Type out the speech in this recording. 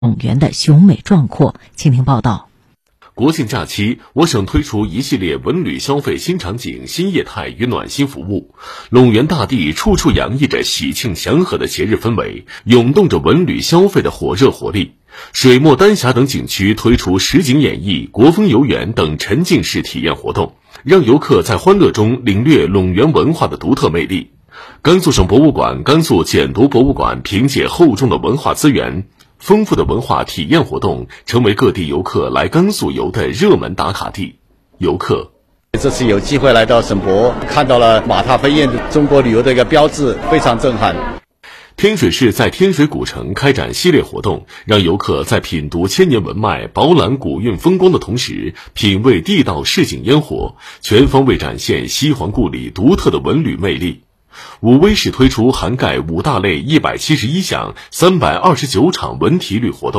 陇原的雄美壮阔。请听报道。 国庆假期，我省推出一系列文旅消费新场景、新业态与暖心服务。陇原大地处处洋溢着喜庆祥和的节日氛围，涌动着文旅消费的火热活力。水墨丹霞等景区推出实景演绎、国风游园等沉浸式体验活动，让游客在欢乐中领略陇原文化的独特魅力。甘肃省博物馆、甘肃简读博物馆凭借厚重的文化资源、丰富的文化体验活动，成为各地游客来甘肃游的热门打卡地。游客这次有机会来到省博，看到了马踏飞燕中国旅游的一个标志，非常震撼。 天水市在天水古城开展系列活动，让游客在品读千年文脉、饱览古韵风光的同时，品味地道市井烟火，全方位展现西黄故里独特的文旅魅力。武威市推出涵盖5大类171项329场文体旅活动。